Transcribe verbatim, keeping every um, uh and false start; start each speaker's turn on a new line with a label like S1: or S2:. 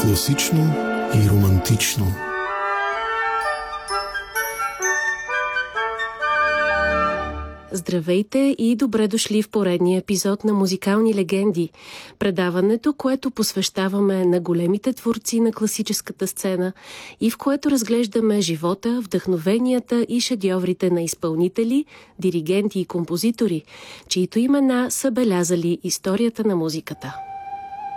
S1: Класично и романтично.
S2: Здравейте и добре дошли в поредния епизод на Музикални легенди. Предаването, което посвещаваме на големите творци на класическата сцена и в което разглеждаме живота, вдъхновенията и шедьоврите на изпълнители, диригенти и композитори, чието имена са белязали историята на музиката.